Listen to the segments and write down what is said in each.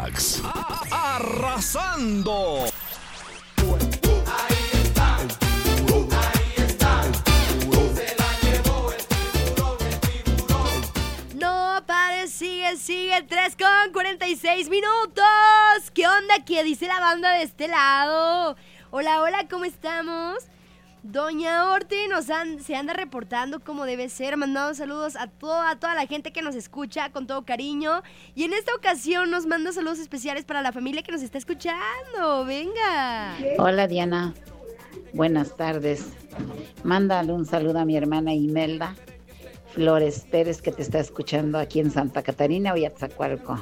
Max. Arrasando. No pares, sigue 3:46 minutos. ¿Qué onda? ¿Qué dice la banda de este lado? Hola, ¿cómo estamos? Doña Orte se anda reportando como debe ser, mandando saludos a toda la gente que nos escucha con todo cariño. Y en esta ocasión nos manda saludos especiales para la familia que nos está escuchando. ¡Venga! Hola Diana, buenas tardes. Mándale un saludo a mi hermana Imelda Flores Pérez, que te está escuchando aquí en Santa Catarina, Oyaxacualco.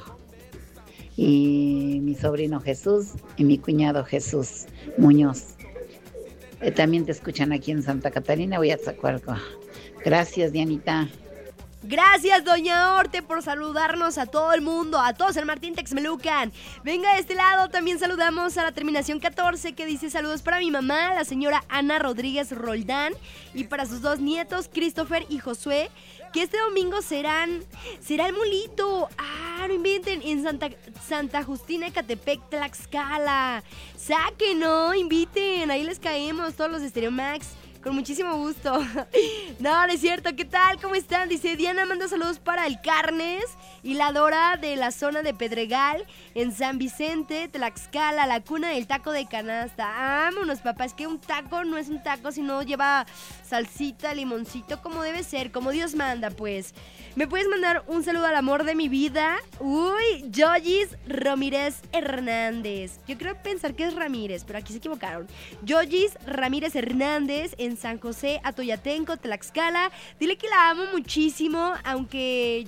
Y mi sobrino Jesús y mi cuñado Jesús Muñoz. También te escuchan aquí en Santa Catarina, Oyaxacualco. Gracias, Dianita. Gracias, doña Orte, por saludarnos a todo el mundo, a todos el Martín Texmelucan. Venga, de este lado también saludamos a la terminación 14, que dice saludos para mi mamá, la señora Ana Rodríguez Roldán, y para sus dos nietos, Christopher y Josué, que este domingo será el mulito. No inventen, en Santa Justina, Ecatepec, Tlaxcala. Saquen, no, inviten, ahí les caemos todos los de Stereo Max. Con muchísimo gusto. No es cierto. ¿Qué tal? ¿Cómo están? Dice Diana, manda saludos para el Carnes y la Dora de la zona de Pedregal, en San Vicente, Tlaxcala, la cuna del taco de canasta. Vámonos, papá. Es que un taco no es un taco si no lleva salsita, limoncito, como debe ser, como Dios manda, pues. ¿Me puedes mandar un saludo al amor de mi vida? Uy, Yoyis Ramírez Hernández. Yo creo pensar que es Ramírez, pero aquí se equivocaron. Yoyis Ramírez Hernández, en San José Atoyatenco, Tlaxcala. Dile que la amo muchísimo, aunque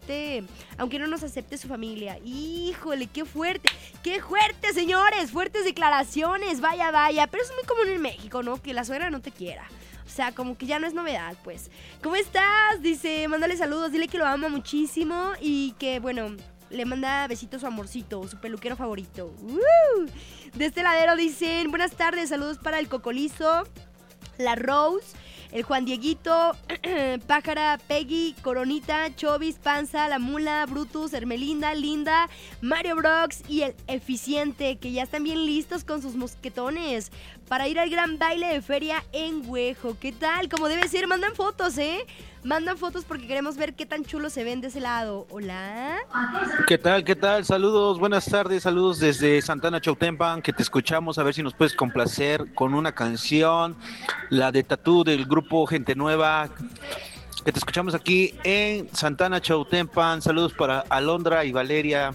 no nos acepte su familia. Híjole, qué fuerte, señores, fuertes declaraciones, vaya, pero es muy común en México, ¿no? Que la suegra no te quiera. O sea, como que ya no es novedad, pues. ¿Cómo estás? Dice, mándale saludos, dile que lo ama muchísimo y que, bueno, le manda besitos a su amorcito, su peluquero favorito. De este ladero dicen, buenas tardes, saludos para el Cocolizo, la Rose, el Juan Dieguito, Pájara, Peggy, Coronita, Chovis, Panza, La Mula, Brutus, Hermelinda, Linda, Mario Brox y el Eficiente, que ya están bien listos con sus mosquetones para ir al gran baile de feria en Huejo. ¿Qué tal? Como debe ser, mandan fotos, Mandan fotos porque queremos ver qué tan chulo se ven de ese lado. Hola. ¿Qué tal? Saludos, buenas tardes, saludos desde Santana Chautempan, que te escuchamos, a ver si nos puedes complacer con una canción, la de Tatú del grupo Gente Nueva, que te escuchamos aquí en Santana Chautempan. Saludos para Alondra y Valeria.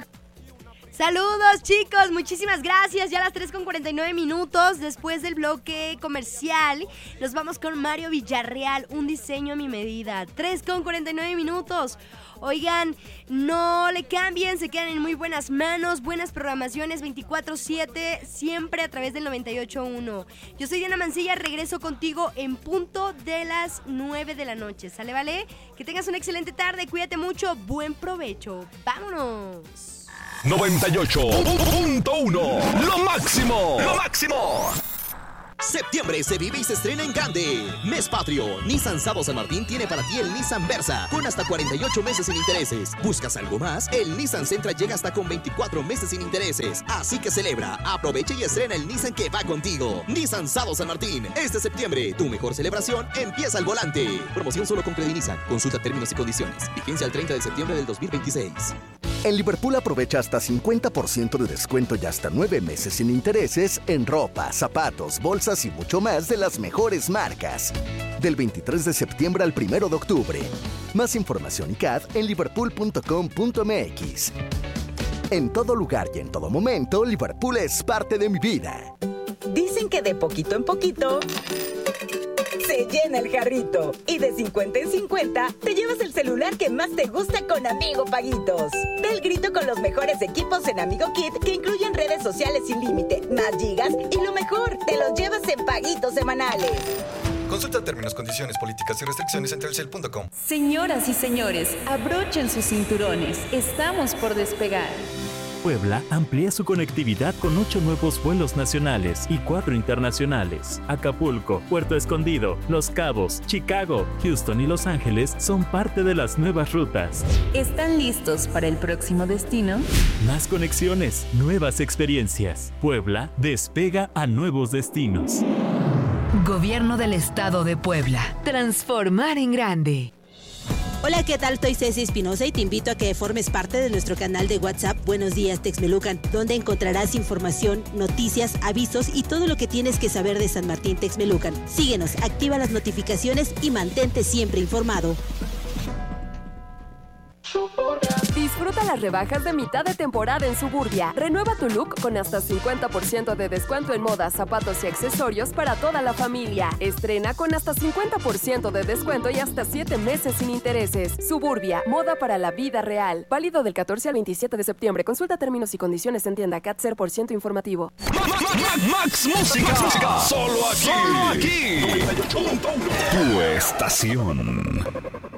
Saludos, chicos, muchísimas gracias. Ya a las 3:49 minutos, después del bloque comercial, nos vamos con Mario Villarreal, un diseño a mi medida. 3:49 minutos. Oigan, no le cambien, se quedan en muy buenas manos, buenas programaciones 24/7, siempre a través del 98.1. Yo soy Diana Mancilla, regreso contigo en punto de las 9 de la noche. ¿Sale, vale? Que tengas una excelente tarde, cuídate mucho, buen provecho. ¡Vámonos! 98.1. Lo máximo. Septiembre se vive y se estrena en grande. Mes patrio. Nissan Sado San Martín tiene para ti el Nissan Versa con hasta 48 meses sin intereses. ¿Buscas algo más? El Nissan Sentra llega hasta con 24 meses sin intereses. Así que celebra, aprovecha y estrena el Nissan que va contigo. Nissan Sado San Martín. Este septiembre, tu mejor celebración empieza al volante. Promoción solo con Credit Nissan. Consulta términos y condiciones. Vigencia al 30 de septiembre del 2026. En Liverpool aprovecha hasta 50% de descuento y hasta 9 meses sin intereses en ropa, zapatos, bolsas y mucho más de las mejores marcas. Del 23 de septiembre al 1 de octubre. Más información y CAD en liverpool.com.mx. En todo lugar y en todo momento, Liverpool es parte de mi vida. Dicen que de poquito en poquito se llena el jarrito. Y de 50 en 50 te llevas el celular que más te gusta con Amigo Paguitos. Da el grito con los mejores equipos en Amigo Kit, que incluyen redes sociales sin límite, más gigas y lo mejor, te los llevas en paguitos semanales. Consulta términos, condiciones, políticas y restricciones en Telcel.com. Señoras y señores, abrochen sus cinturones. Estamos por despegar. Puebla amplía su conectividad con 8 nuevos vuelos nacionales y 4 internacionales. Acapulco, Puerto Escondido, Los Cabos, Chicago, Houston y Los Ángeles son parte de las nuevas rutas. ¿Están listos para el próximo destino? Más conexiones, nuevas experiencias. Puebla despega a nuevos destinos. Gobierno del Estado de Puebla. Transformar en grande. Hola, ¿qué tal? Soy Ceci Espinosa y te invito a que formes parte de nuestro canal de WhatsApp Buenos Días Texmelucan, donde encontrarás información, noticias, avisos y todo lo que tienes que saber de San Martín Texmelucan. Síguenos, activa las notificaciones y mantente siempre informado. Disfruta las rebajas de mitad de temporada en Suburbia. Renueva tu look con hasta 50% de descuento en moda, zapatos y accesorios para toda la familia. Estrena con hasta 50% de descuento y hasta 7 meses sin intereses. Suburbia, moda para la vida real. Válido del 14 al 27 de septiembre. Consulta términos y condiciones en tienda CAT 0% informativo. Max Música. Solo aquí. Tu estación.